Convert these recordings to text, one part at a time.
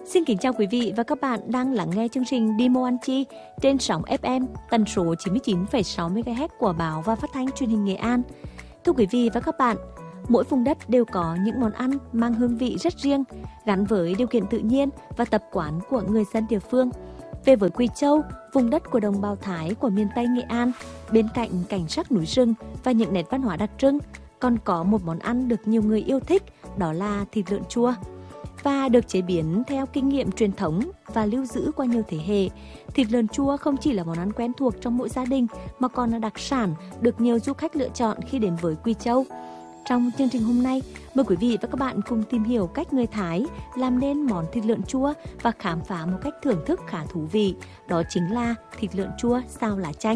Xin kính chào quý vị và các bạn đang lắng nghe chương trình Đi Mua Ăn Chi trên sóng FM tần số 99,6 MHz của Báo và Phát thanh Truyền hình Nghệ An. Thưa quý vị và các bạn, mỗi vùng đất đều có những món ăn mang hương vị rất riêng, gắn với điều kiện tự nhiên và tập quán của người dân địa phương. Về với Quỳ Châu, vùng đất của đồng bào Thái của miền Tây Nghệ An, bên cạnh cảnh sắc núi rừng và những nét văn hóa đặc trưng, còn có một món ăn được nhiều người yêu thích, đó là thịt lợn chua. Và được chế biến theo kinh nghiệm truyền thống và lưu giữ qua nhiều thế hệ, thịt lợn chua không chỉ là món ăn quen thuộc trong mỗi gia đình mà còn là đặc sản được nhiều du khách lựa chọn khi đến với Quỳ Châu. Trong chương trình hôm nay, mời quý vị và các bạn cùng tìm hiểu cách người Thái làm nên món thịt lợn chua và khám phá một cách thưởng thức khá thú vị, đó chính là thịt lợn chua xào lá chanh.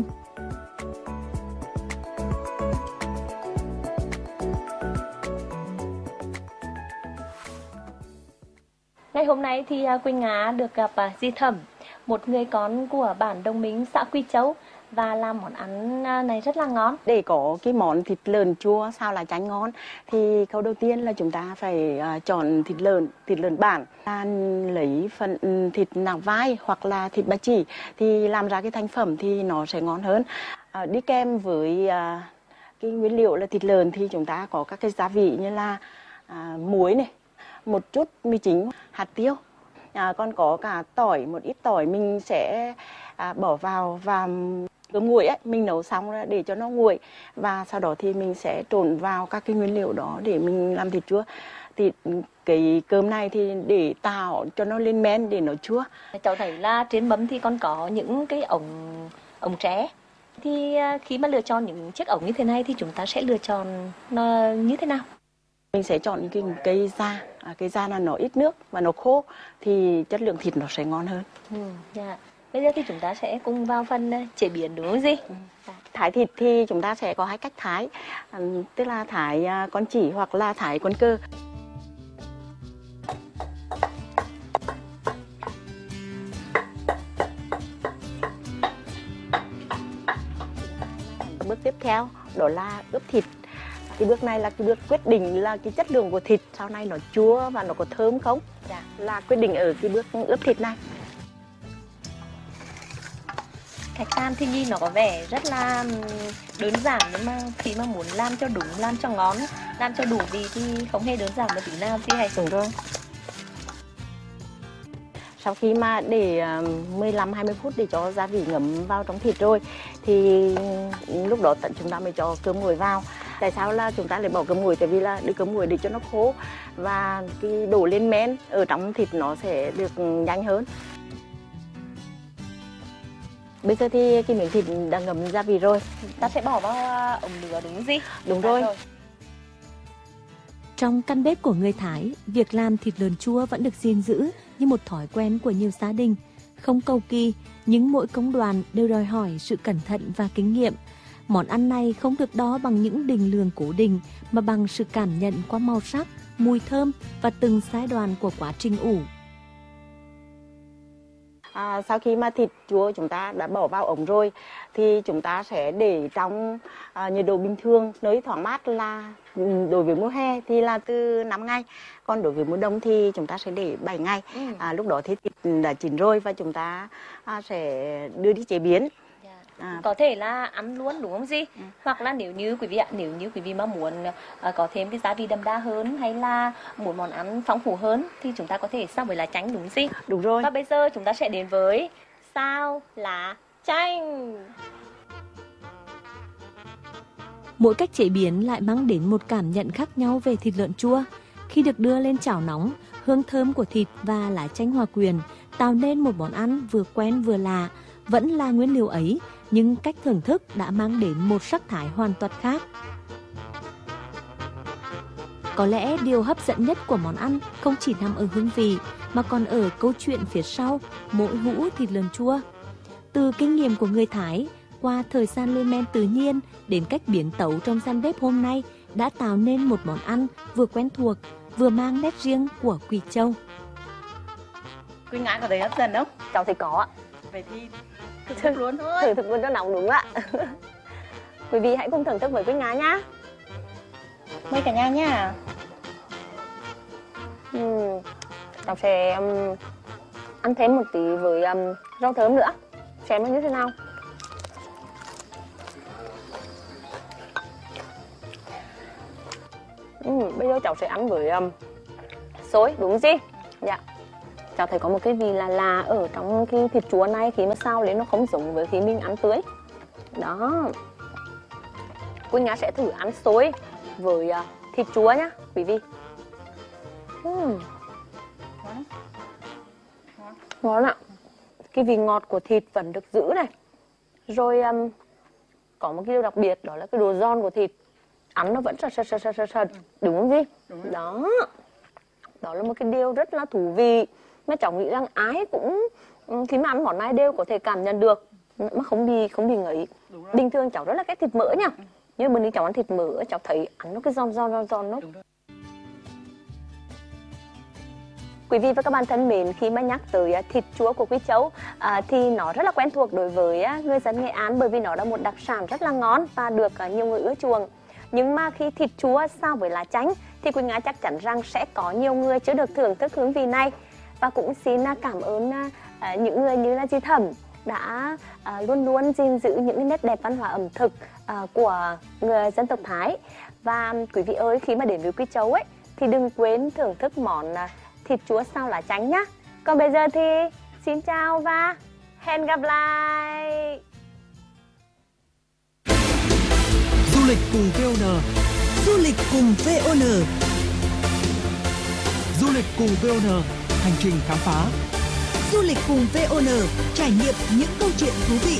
Ngày hôm nay thì Quỳnh Nga được gặp dì Thẩm, một người con của bản Đồng Minh, xã Quỳ Châu, và làm món ăn này rất là ngon. Để có cái món thịt lợn chua xào lá chanh ngon thì câu đầu tiên là chúng ta phải chọn thịt lợn bản. Lấy phần thịt nạc vai hoặc là thịt ba chỉ thì làm ra cái thành phẩm thì nó sẽ ngon hơn. Đi kèm với cái nguyên liệu là thịt lợn thì chúng ta có các cái gia vị như là muối này, một chút mì chính, hạt tiêu, còn có cả tỏi, một ít tỏi mình sẽ bỏ vào và cơm nguội ấy, mình nấu xong để cho nó nguội và sau đó thì mình sẽ trộn vào các cái nguyên liệu đó để mình làm thịt chua. Thì cái cơm này thì để tạo cho nó lên men để nó chua. Cháu thấy là trên mâm thì còn có những cái ống tre. Thì khi mà lựa chọn những chiếc ống như thế này thì chúng ta sẽ lựa chọn nó như thế nào? Mình sẽ chọn cái cây da là nó ít nước và nó khô thì chất lượng thịt nó sẽ ngon hơn. Dạ. Bây giờ thì chúng ta sẽ cùng vào phần chế biến đúng không gì? Thái thịt thì chúng ta sẽ có hai cách thái, tức là thái con chỉ hoặc là thái con cơ. Bước tiếp theo đó là ướp thịt. Cái bước này là cái bước quyết định là cái chất lượng của thịt sau này nó chua và nó có thơm không, là quyết định ở cái bước ướp thịt này. Cách làm thì nhìn nó có vẻ rất là đơn giản, nhưng mà khi mà muốn làm cho đúng, làm cho ngon, làm cho đủ vị thì không hề đơn giản một tí nào thì hãy đúng rồi. Sau khi mà để 15-20 phút để cho gia vị ngấm vào trong thịt rồi thì lúc đó chúng ta mới cho cơm nguội vào. Tại sao là chúng ta lại bỏ cơm nguội? Tại vì là để cơm nguội để cho nó khô và cái đổ lên men ở trong thịt nó sẽ được nhanh hơn. Bây giờ thì cái miếng thịt đã ngấm gia vị rồi, ta sẽ bỏ vào ống lửa đúng không gì? Đúng rồi. Trong căn bếp của người Thái, việc làm thịt lợn chua vẫn được gìn giữ như một thói quen của nhiều gia đình. Không cầu kỳ, nhưng mỗi công đoạn đều đòi hỏi sự cẩn thận và kinh nghiệm. Món ăn này không được đo bằng những định lượng cố định, mà bằng sự cảm nhận qua màu sắc, mùi thơm và từng giai đoạn của quá trình ủ. Sau khi mà thịt chua chúng ta đã bỏ vào ống rồi thì chúng ta sẽ để trong nhiệt độ bình thường, nơi thoáng mát, là đối với mùa hè thì là từ 5 ngày, còn đối với mùa đông thì chúng ta sẽ để 7 ngày. Lúc đó thì thịt đã chín rồi và chúng ta sẽ đưa đi chế biến. Có thể là ăn luôn đúng không gì? Hoặc là nếu như quý vị mà muốn có thêm cái gia vị đậm đà hơn hay là muốn món ăn phong phú hơn thì chúng ta có thể xào với lá chanh đúng không gì? Đúng rồi. Và bây giờ chúng ta sẽ đến với xào lá chanh. Mỗi cách chế biến lại mang đến một cảm nhận khác nhau về thịt lợn chua. Khi được đưa lên chảo nóng, hương thơm của thịt và lá chanh hòa quyện tạo nên một món ăn vừa quen vừa lạ. Vẫn là nguyên liệu ấy, nhưng cách thưởng thức đã mang đến một sắc thái hoàn toàn khác. Có lẽ điều hấp dẫn nhất của món ăn không chỉ nằm ở hương vị, mà còn ở câu chuyện phía sau mỗi hũ thịt lợn chua. Từ kinh nghiệm của người Thái, qua thời gian lên men tự nhiên đến cách biến tấu trong gian bếp hôm nay đã tạo nên một món ăn vừa quen thuộc, vừa mang nét riêng của Quỳ Châu. Quỳnh Nga có thấy hấp dẫn không? Cháu thì có ạ. Vậy thì thưởng thức luôn thôi. Thưởng thức luôn cho nóng đúng ạ. Quý vị hãy cùng thưởng thức với Quỳnh Nga nhá. Mời cả nhà nha. Cháu sẽ ăn thêm một tí với rau thơm nữa, xem nó như thế nào. Bây giờ cháu sẽ ăn với xôi, đúng gì? Dạ. Cháu thấy có một cái vị là ở trong cái thịt chúa này, khi mà xào lên nó không giống với khi mình ăn tươi. Đó. Quỳnh Nga sẽ thử ăn xôi với thịt chúa nhá, quý vị. Ngon ạ. Cái vị ngọt của thịt vẫn được giữ này. Rồi có một cái điều đặc biệt, đó là cái độ giòn của thịt. Ăn nó vẫn sật, đúng không gì? Đó. Đó là một cái điều rất là thú vị. Mà cháu nghĩ rằng ai cũng khi mà ăn món này đều có thể cảm nhận được mà không bị ngấy. Bình thường cháu rất là ghét thịt mỡ nha. Nhưng bữa nay cháu ăn thịt mỡ, cháu thấy ăn nó cái giòn nó. Quý vị và các bạn thân mến, khi mà nhắc tới thịt chúa của Quý Châu thì nó rất là quen thuộc đối với người dân Nghệ An, bởi vì nó là một đặc sản rất là ngon và được nhiều người ưa chuộng. Nhưng mà khi thịt chúa xào với lá chanh thì Quỳnh Nga chắc chắn rằng sẽ có nhiều người chưa được thưởng thức hương vị này. Và cũng xin cảm ơn những người như là chị Thẩm đã luôn luôn gìn giữ những nét đẹp văn hóa ẩm thực của người dân tộc Thái. Và quý vị ơi, khi mà đến với Quý Châu ấy thì đừng quên thưởng thức món thịt chúa xào lá chanh nhá. Còn bây giờ thì xin chào và hẹn gặp lại. Du lịch cùng VON. Du lịch cùng VON. Du lịch cùng VON, hành trình khám phá. Du lịch cùng VON, trải nghiệm những câu chuyện thú vị.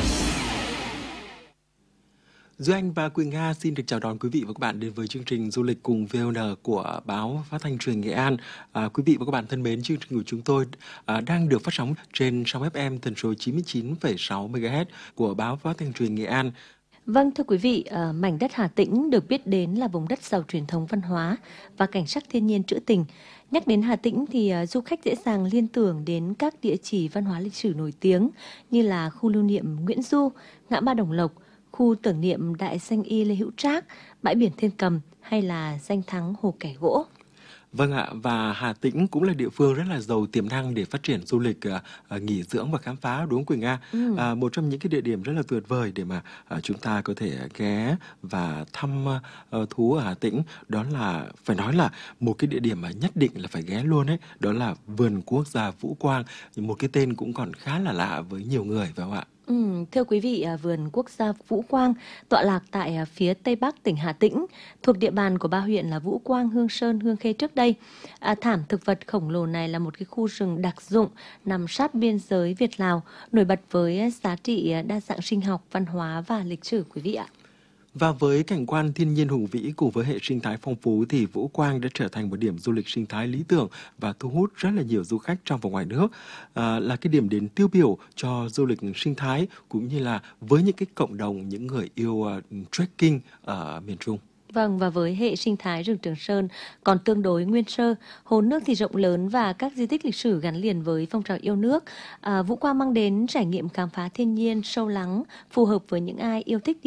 Duy Anh và Quỳnh Nga xin được chào đón quý vị và các bạn đến với chương trình Du lịch cùng VON của Báo Phát thanh Truyền hình Nghệ An. Quý vị và các bạn thân mến, chương trình của chúng tôi đang được phát sóng trên sóng FM tần số 99,6 MHz của Báo Phát thanh Truyền hình Nghệ An. Vâng, thưa quý vị, mảnh đất Hà Tĩnh được biết đến là vùng đất giàu truyền thống văn hóa và cảnh sắc thiên nhiên trữ tình. Nhắc đến Hà Tĩnh thì du khách dễ dàng liên tưởng đến các địa chỉ văn hóa lịch sử nổi tiếng như là khu lưu niệm Nguyễn Du, ngã ba Đồng Lộc, khu tưởng niệm Đại danh y Lê Hữu Trác, bãi biển Thiên Cầm hay là danh thắng Hồ Kẻ Gỗ. Vâng ạ, và Hà Tĩnh cũng là địa phương rất là giàu tiềm năng để phát triển du lịch, nghỉ dưỡng và khám phá, đúng không Quỳnh Nga? Một trong những cái địa điểm rất là tuyệt vời để mà chúng ta có thể ghé và thăm thú ở Hà Tĩnh, đó là phải nói là một cái địa điểm mà nhất định là phải ghé luôn ấy, đó là Vườn Quốc gia Vũ Quang, một cái tên cũng còn khá là lạ với nhiều người phải không ạ? Thưa quý vị, Vườn Quốc gia Vũ Quang tọa lạc tại phía Tây Bắc tỉnh Hà Tĩnh, thuộc địa bàn của ba huyện là Vũ Quang, Hương Sơn, Hương Khê trước đây. Thảm thực vật khổng lồ này là một cái khu rừng đặc dụng nằm sát biên giới Việt-Lào, nổi bật với giá trị đa dạng sinh học, văn hóa và lịch sử quý vị ạ. Và với cảnh quan thiên nhiên hùng vĩ cùng với hệ sinh thái phong phú thì Vũ Quang đã trở thành một điểm du lịch sinh thái lý tưởng và thu hút rất là nhiều du khách trong và ngoài nước, là cái điểm đến tiêu biểu cho du lịch sinh thái cũng như là với những cái cộng đồng những người yêu trekking ở miền Trung. Vâng, và với hệ sinh thái rừng Trường Sơn còn tương đối nguyên sơ, hồ nước thì rộng lớn và các di tích lịch sử gắn liền với phong trào yêu nước, Vũ Quang mang đến trải nghiệm khám phá thiên nhiên sâu lắng, phù hợp với những ai yêu thích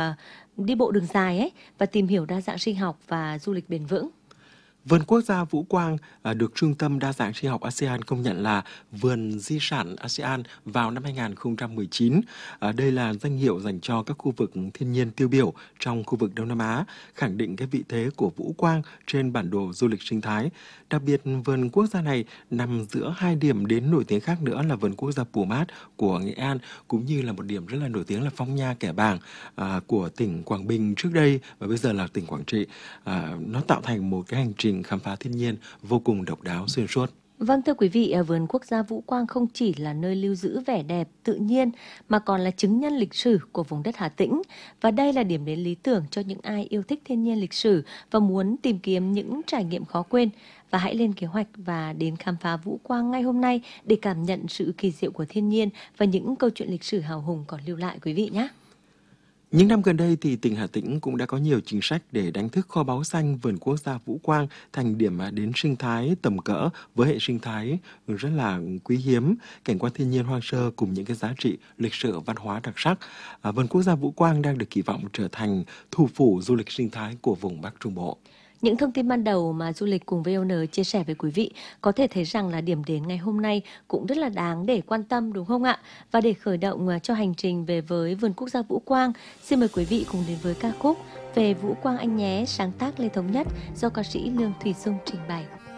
đi bộ đường dài ấy và tìm hiểu đa dạng sinh học và du lịch bền vững. Vườn Quốc gia Vũ Quang được Trung tâm Đa dạng sinh học ASEAN công nhận là vườn di sản ASEAN vào năm 2019. Đây là danh hiệu dành cho các khu vực thiên nhiên tiêu biểu trong khu vực Đông Nam Á, khẳng định cái vị thế của Vũ Quang trên bản đồ du lịch sinh thái. Đặc biệt, vườn quốc gia này nằm giữa hai điểm đến nổi tiếng khác nữa là vườn quốc gia Pù Mát của Nghệ An, cũng như là một điểm rất là nổi tiếng là Phong Nha Kẻ Bàng của tỉnh Quảng Bình trước đây và bây giờ là tỉnh Quảng Trị. Nó tạo thành một cái hành trình khám phá thiên nhiên vô cùng độc đáo xuyên suốt. Vâng, thưa quý vị, Vườn Quốc gia Vũ Quang không chỉ là nơi lưu giữ vẻ đẹp tự nhiên mà còn là chứng nhân lịch sử của vùng đất Hà Tĩnh. Và đây là điểm đến lý tưởng cho những ai yêu thích thiên nhiên lịch sử và muốn tìm kiếm những trải nghiệm khó quên. Và hãy lên kế hoạch và đến khám phá Vũ Quang ngay hôm nay để cảm nhận sự kỳ diệu của thiên nhiên và những câu chuyện lịch sử hào hùng còn lưu lại quý vị nhé. Những năm gần đây thì tỉnh Hà Tĩnh cũng đã có nhiều chính sách để đánh thức kho báu xanh Vườn Quốc gia Vũ Quang thành điểm đến sinh thái tầm cỡ với hệ sinh thái rất là quý hiếm, cảnh quan thiên nhiên hoang sơ cùng những cái giá trị lịch sử văn hóa đặc sắc. Vườn Quốc gia Vũ Quang đang được kỳ vọng trở thành thủ phủ du lịch sinh thái của vùng Bắc Trung Bộ. Những thông tin ban đầu mà Du lịch cùng VON chia sẻ với quý vị có thể thấy rằng là điểm đến ngày hôm nay cũng rất là đáng để quan tâm, đúng không ạ? Và để khởi động cho hành trình về với vườn quốc gia Vũ Quang, xin mời quý vị cùng đến với ca khúc Về Vũ Quang anh nhé, sáng tác Lê Thống Nhất do ca sĩ Lương Thùy Dung trình bày.